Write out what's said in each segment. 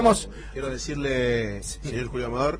Quiero decirle, señor Julio Amador,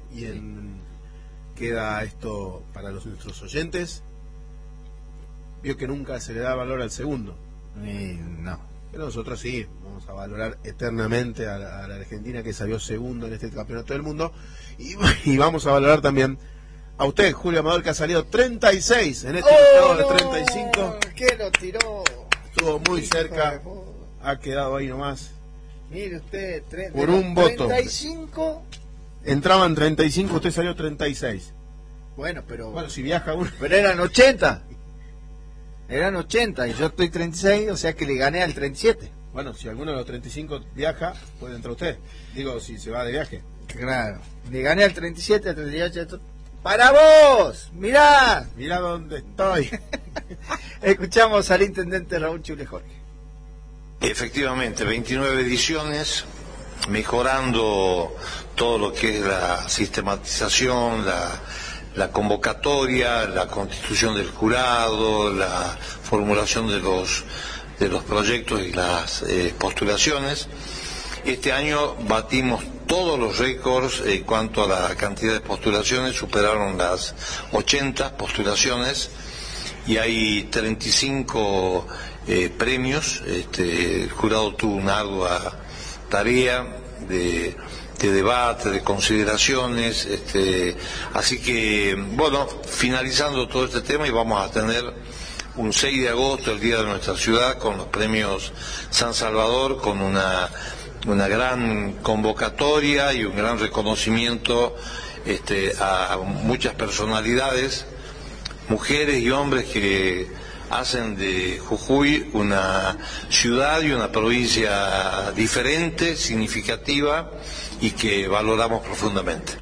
queda esto para nuestros oyentes. Vio que nunca se le da valor al segundo. No. Pero nosotros sí, vamos a valorar eternamente a la Argentina, que salió segundo en este campeonato del mundo. Y vamos a valorar también a usted, Julio Amador, que ha salido 36 en este listado de 35. ¿Qué lo tiró? Estuvo muy cerca, ha quedado ahí nomás. Mire usted, por un voto. 35. Entraban 35, usted salió 36. Bueno, si viaja uno. Pero eran 80. Eran 80 y yo estoy 36, o sea que le gané al 37. Bueno, si alguno de los 35 viaja, puede entrar usted. Digo, si se va de viaje. Claro. Le gané al 37, al 38. ¡Para vos! ¡Mirá! Mirá dónde estoy. Escuchamos al intendente Raúl Chule Jorge. Efectivamente, 29 ediciones, mejorando todo lo que es la sistematización, la convocatoria, la constitución del jurado, la formulación de los proyectos y las postulaciones. Este año batimos todos los récords en cuanto a la cantidad de postulaciones, superaron las 80 postulaciones y hay 35 premios. El jurado tuvo una ardua tarea de debate, de consideraciones, así que, bueno, finalizando todo este tema, y vamos a tener un 6 de agosto, el día de nuestra ciudad, con los premios San Salvador, con una gran convocatoria y un gran reconocimiento a muchas personalidades, mujeres y hombres que hacen de Jujuy una ciudad y una provincia diferente, significativa y que valoramos profundamente.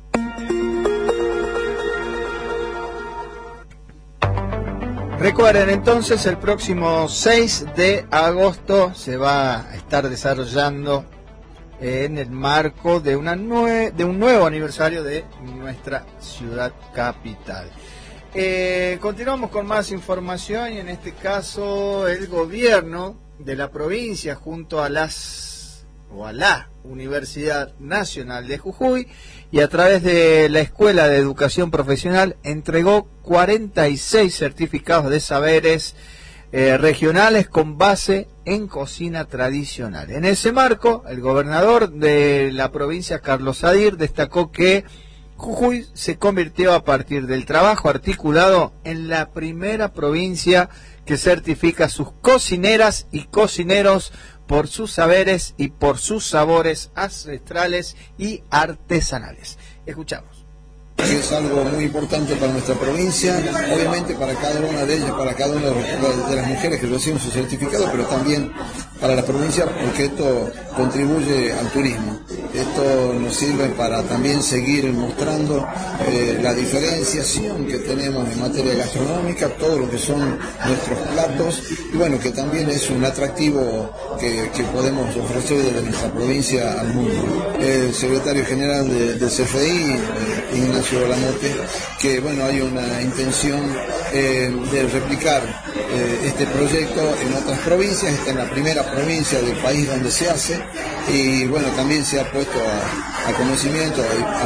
Recuerden entonces, el próximo 6 de agosto se va a estar desarrollando en el marco de un nuevo aniversario de nuestra ciudad capital. Continuamos con más información, y en este caso el gobierno de la provincia junto a la Universidad Nacional de Jujuy y a través de la Escuela de Educación Profesional entregó 46 certificados de saberes regionales con base en cocina tradicional. En ese marco, el gobernador de la provincia, Carlos Sadir, destacó que Jujuy se convirtió a partir del trabajo articulado en la primera provincia que certifica sus cocineras y cocineros por sus saberes y por sus sabores ancestrales y artesanales. Escuchamos. Es algo muy importante para nuestra provincia, obviamente para cada una de ellas, para cada una de las mujeres que reciben su certificado, pero también para la provincia, porque esto contribuye al turismo. Esto nos sirve para también seguir mostrando la diferenciación que tenemos en materia gastronómica, todo lo que son nuestros platos, y bueno, que también es un atractivo que podemos ofrecer desde nuestra provincia al mundo. El secretario general del CFI, Ignacio Lamote, que bueno, hay una intención de replicar este proyecto en otras provincias. Esta es la primera provincia del país donde se hace, y bueno, también se ha puesto a conocimiento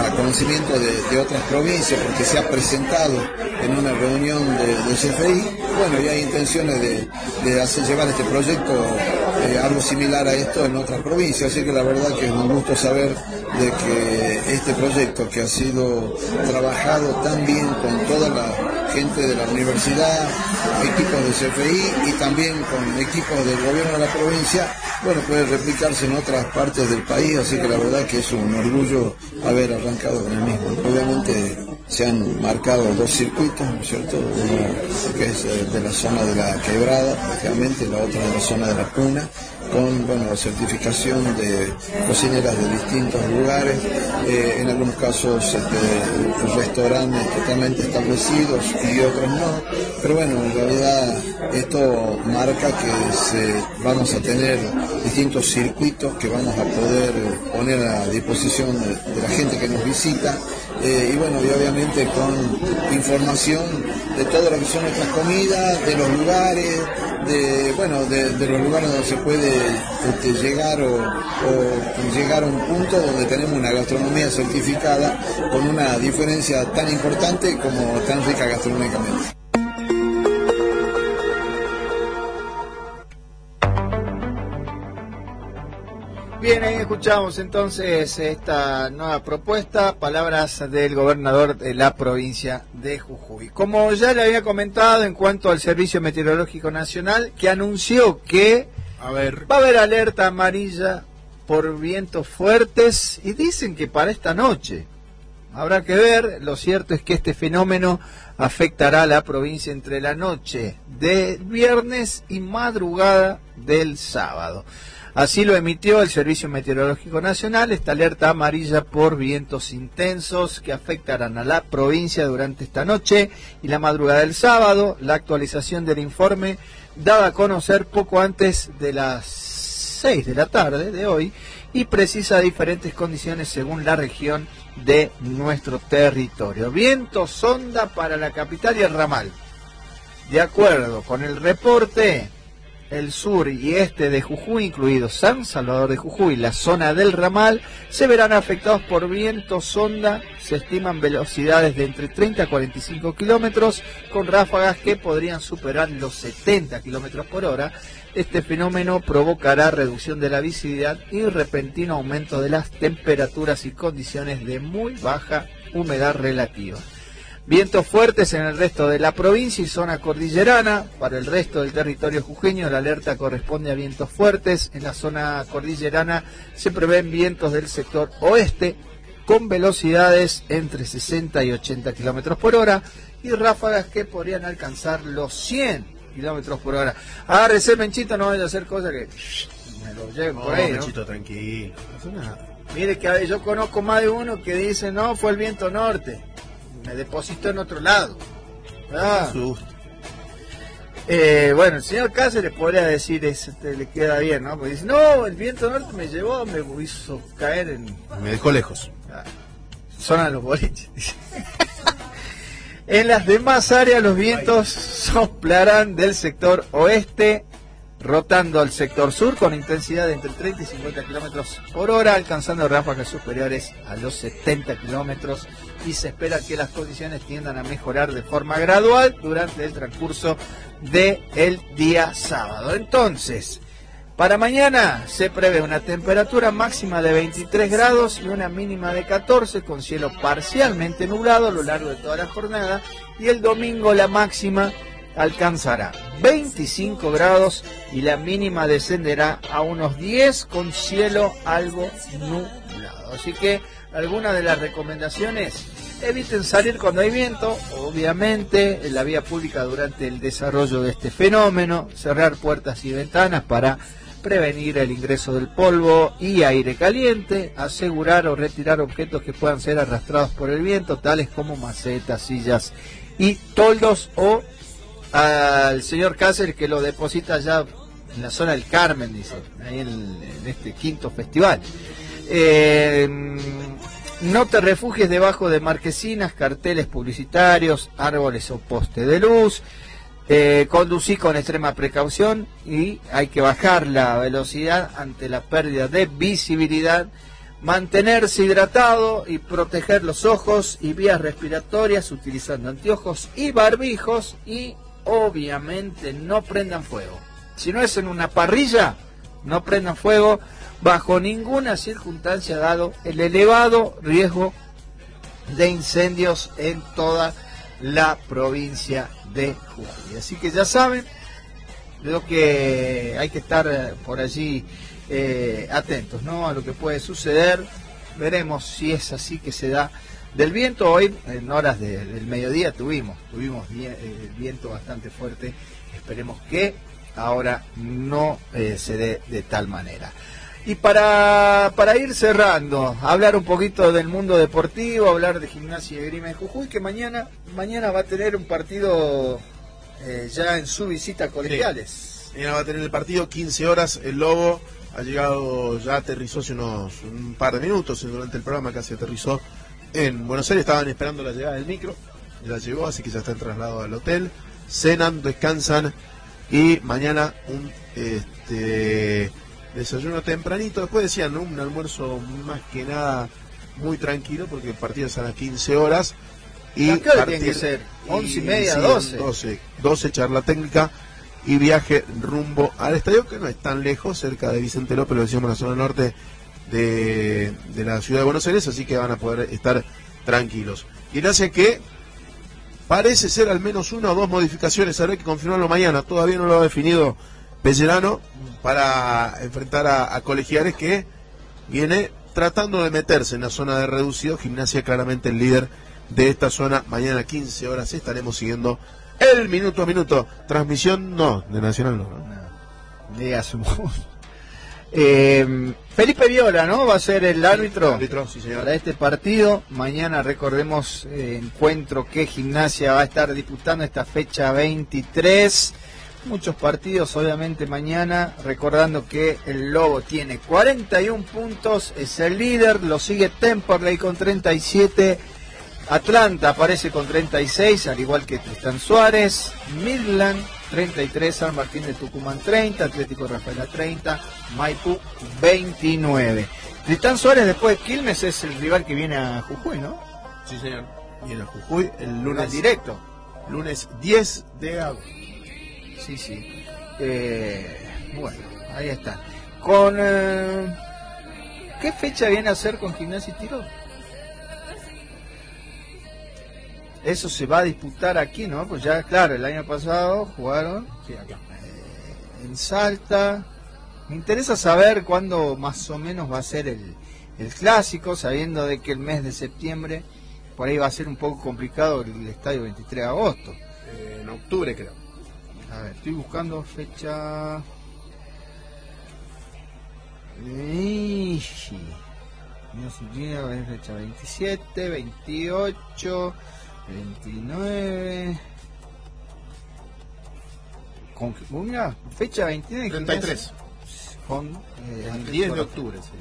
de otras provincias, porque se ha presentado en una reunión de CFI. Bueno, y hay intenciones de hacer llevar este proyecto, algo similar a esto, en otras provincias, así que la verdad que es un gusto saber de que este proyecto, que ha sido trabajado tan bien con toda la gente de la universidad, equipos de CFI y también con equipos del gobierno de la provincia, bueno, puede replicarse en otras partes del país, así que la verdad que es un orgullo haber arrancado con el mismo. Obviamente se han marcado dos circuitos, ¿no es cierto? Uno que es de la zona de la Quebrada, prácticamente, la otra de la zona de la Puna, con la certificación de cocineras de distintos lugares, en algunos casos restaurantes totalmente establecidos y otros no, pero bueno, en realidad esto marca que vamos a tener distintos circuitos que vamos a poder poner a disposición de la gente que nos visita, y bueno, y obviamente con información de todo lo que son nuestras comidas, de los lugares, de los lugares donde se puede llegar o llegar a un punto donde tenemos una gastronomía certificada con una diferencia tan importante como tan rica gastronómicamente. Bien, ahí escuchamos entonces esta nueva propuesta, palabras del gobernador de la provincia de Jujuy. Como ya le había comentado en cuanto al Servicio Meteorológico Nacional, que anunció que va a haber alerta amarilla por vientos fuertes y dicen que para esta noche. Habrá que ver, lo cierto es que este fenómeno afectará a la provincia entre la noche del viernes y madrugada del sábado. Así lo emitió el Servicio Meteorológico Nacional, esta alerta amarilla por vientos intensos que afectarán a la provincia durante esta noche y la madrugada del sábado. La actualización del informe dada a conocer poco antes de las 6 de la tarde de hoy y precisa diferentes condiciones según la región de nuestro territorio. Viento sonda para la capital y el ramal. De acuerdo con el reporte, el sur y este de Jujuy, incluido San Salvador de Jujuy, la zona del ramal, se verán afectados por viento sonda. Se estiman velocidades de entre 30 a 45 kilómetros, con ráfagas que podrían superar los 70 kilómetros por hora. Este fenómeno provocará reducción de la visibilidad y repentino aumento de las temperaturas y condiciones de muy baja humedad relativa. Vientos fuertes en el resto de la provincia y zona cordillerana. Para el resto del territorio jujeño, la alerta corresponde a vientos fuertes. En la zona cordillerana se prevén vientos del sector oeste con velocidades entre 60 y 80 kilómetros por hora y ráfagas que podrían alcanzar los 100 kilómetros por hora. Agárrese, Menchito, no vaya a hacer cosas que me lo lleven por ahí, ¿no? Menchito, tranquilo, no pasa nada. Mire que yo conozco más de uno que dice, no, fue el viento norte. Me depositó en otro lado. Bueno, el señor Cáceres podría decir, le queda bien, ¿no? Porque dice, no, el viento norte me llevó, me hizo caer en... Me dejó lejos. Sonan los boliches. En las demás áreas los vientos soplarán del sector oeste, rotando al sector sur con intensidad de entre 30 y 50 kilómetros por hora, alcanzando ráfagas superiores a los 70 kilómetros, y se espera que las condiciones tiendan a mejorar de forma gradual durante el transcurso del día sábado. Entonces, para mañana se prevé una temperatura máxima de 23 grados y una mínima de 14, con cielo parcialmente nublado a lo largo de toda la jornada, y el domingo la máxima alcanzará 25 grados y la mínima descenderá a unos 10 con cielo algo nublado. Así que algunas de las recomendaciones: eviten salir cuando hay viento, obviamente, en la vía pública durante el desarrollo de este fenómeno, cerrar puertas y ventanas para prevenir el ingreso del polvo y aire caliente, asegurar o retirar objetos que puedan ser arrastrados por el viento, tales como macetas, sillas y toldos, o al señor Cáceres, que lo deposita ya en la zona del Carmen, dice, ahí en este quinto festival. No te refugies debajo de marquesinas, carteles publicitarios, árboles o postes de luz. Conducí con extrema precaución y hay que bajar la velocidad ante la pérdida de visibilidad. Mantenerse hidratado y proteger los ojos y vías respiratorias utilizando anteojos y barbijos, y obviamente no prendan fuego. Si no es en una parrilla, no prendan fuego bajo ninguna circunstancia, dado el elevado riesgo de incendios en toda la provincia de Jujuy. Así que ya saben, lo que hay que estar por allí atentos, ¿no?, a lo que puede suceder. Veremos si es así que se da del viento. Hoy en horas del mediodía tuvimos viento bastante fuerte. Esperemos que ahora no se dé de tal manera. Y para ir cerrando, hablar un poquito del mundo deportivo, hablar de Gimnasia y Esgrima de Jujuy, que mañana va a tener un partido ya en su visita a Colegiales. Sí. Mañana va a tener el partido, 15 horas, el Lobo ha llegado, ya aterrizó hace un par de minutos durante el programa, casi aterrizó en Buenos Aires. Estaban esperando la llegada del micro, ya llegó, así que ya está en traslado al hotel, cenan, descansan y mañana un desayuno tempranito. Después decían, ¿no? Un almuerzo más que nada muy tranquilo, porque el partido es a las 15 horas. Y ¿a qué hora tiene que ser? 11:30, 12. 12 charla técnica y viaje rumbo al estadio, que no es tan lejos, cerca de Vicente López, lo decíamos, en la zona norte de la ciudad de Buenos Aires, así que van a poder estar tranquilos. Y gracias que parece ser al menos una o dos modificaciones, habrá que confirmarlo mañana, todavía no lo ha definido Pellerano, para enfrentar a Colegiales, que viene tratando de meterse en la zona de reducido. Gimnasia claramente el líder de esta zona. Mañana 15 horas estaremos siguiendo el minuto a minuto. Transmisión de Nacional no. Le asumo. Felipe Viola, ¿no? Va a ser el árbitro, sí, señor, para este partido. Mañana, recordemos, encuentro que Gimnasia va a estar disputando esta fecha 23. Muchos partidos, obviamente, mañana. Recordando que el Lobo tiene 41 puntos, es el líder. Lo sigue Temperley con 37. Atlanta aparece con 36, al igual que Tristán Suárez. Midland 33, San Martín de Tucumán 30, Atlético Rafaela 30, Maipú 29. Tristán Suárez, después de Quilmes, es el rival que viene a Jujuy, ¿no? Sí, señor. Viene a Jujuy el lunes directo. Lunes 10 de agosto. Sí. Bueno, ahí está. Con ¿qué fecha viene a ser con Gimnasia y Tiro? Eso se va a disputar aquí, ¿no? Pues ya, claro, el año pasado jugaron en Salta. Me interesa saber cuándo más o menos va a ser el clásico, sabiendo de que el mes de septiembre por ahí va a ser un poco complicado el estadio 23 de agosto. En octubre, creo. A ver, estoy buscando fecha. Fecha 27, 28, 29. Con una fecha 29. 33. Con el 10 de octubre. Sí.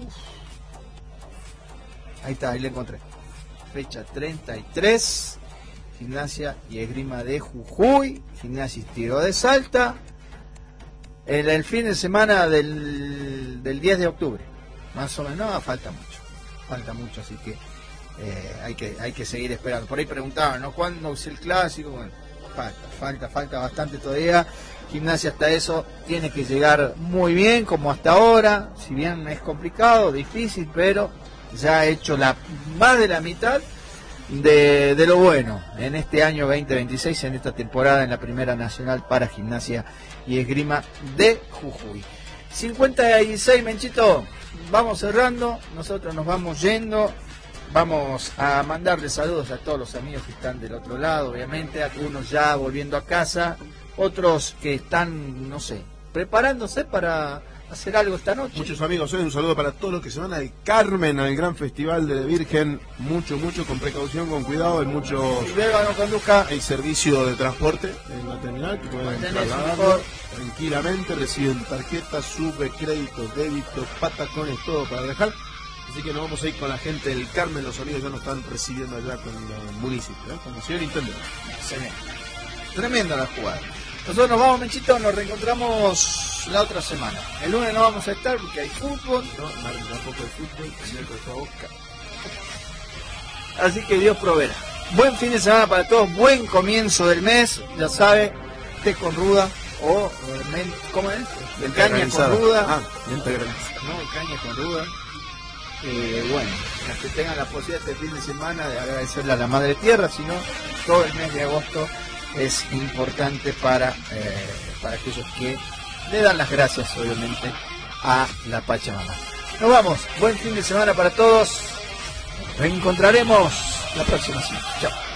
Ahí está, ahí le encontré. Fecha 33. Gimnasia y Esgrima de Jujuy, Gimnasia y Tiro de Salta, en el fin de semana del 10 de octubre, más o menos. No, falta mucho, así que hay que seguir esperando. Por ahí preguntaban, ¿no? ¿Cuándo es el clásico? Bueno, falta bastante todavía. Gimnasia hasta eso tiene que llegar muy bien, como hasta ahora, si bien es complicado, difícil, pero ya ha hecho más de la mitad de lo bueno en este año 2026, en esta temporada en la Primera Nacional para Gimnasia y Esgrima de Jujuy. 56, Menchito, vamos cerrando, nosotros nos vamos yendo. Vamos a mandarle saludos a todos los amigos que están del otro lado, obviamente, algunos ya volviendo a casa, otros que están, no sé, preparándose para hacer algo esta noche. Muchos amigos, un saludo para todos los que se van al Carmen, al gran festival de la Virgen. Mucho, con precaución, con cuidado. Hay mucho. No conduzca. Hay servicio de transporte en la terminal que pueden trasladarlo tranquilamente. Reciben tarjetas, sube, créditos, débitos, patacones, todo para dejar. Así que nos vamos a ir con la gente del Carmen. Los amigos ya nos están recibiendo allá con el municipio, con el señor intendente. Tremenda la jugada. Nosotros nos vamos, Menchito, nos reencontramos la otra semana. El lunes no vamos a estar porque hay fútbol. No, martes tampoco hay fútbol, el miércoles a Boca. Así que Dios proveerá. Buen fin de semana para todos, buen comienzo del mes, ya sabe, té con ruda o ¿cómo es? Caña con ruda. No, caña con ruda. Bueno, los que tengan la posibilidad este fin de semana de agradecerle a la Madre Tierra, sino todo el mes de agosto es importante para aquellos que le dan las gracias, obviamente, a la Pachamama. Nos vamos, buen fin de semana para todos, nos reencontraremos la próxima semana. Chao.